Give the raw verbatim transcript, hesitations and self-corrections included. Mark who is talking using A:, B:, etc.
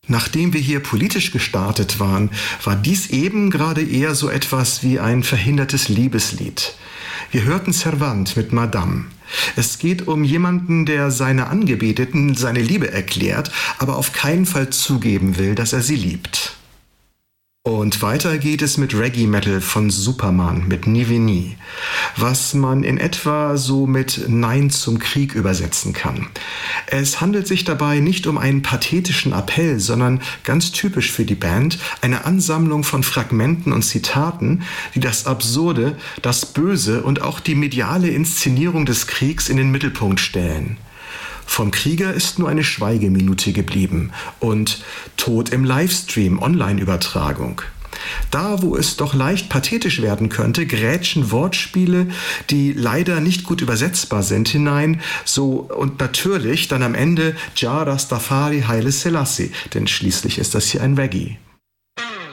A: Nachdem wir hier politisch gestartet waren, war dies eben gerade eher so etwas wie ein verhindertes Liebeslied. Wir hörten Servant mit Madame. Es geht um jemanden, der seiner Angebeteten seine Liebe erklärt, aber auf keinen Fall zugeben will, dass er sie liebt. Und weiter geht es mit Reggae-Metal von Superman mit Ni Vi Ni, was man in etwa so mit Nein zum Krieg übersetzen kann. Es handelt sich dabei nicht um einen pathetischen Appell, sondern ganz typisch für die Band, eine Ansammlung von Fragmenten und Zitaten, die das Absurde, das Böse und auch die mediale Inszenierung des Kriegs in den Mittelpunkt stellen. Vom Krieger ist nur eine Schweigeminute geblieben und Tod im Livestream, Online-Übertragung. Da, wo es doch leicht pathetisch werden könnte, grätschen Wortspiele, die leider nicht gut übersetzbar sind, hinein, so und natürlich dann am Ende Ja Rastafari Haile Selassie, denn schließlich ist das hier ein Reggae.